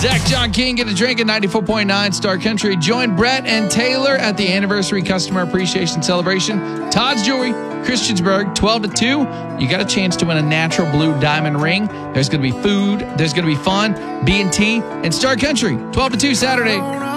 Zach John King, get a drink at 94.9 Star Country. Join Brett and Taylor at the anniversary customer appreciation celebration. Todd's Jewelry, Christiansburg, 12 to 2. You got a chance to win a natural blue diamond ring. There's going to be food. There's going to be fun. B&T and Star Country, 12 to 2 Saturday.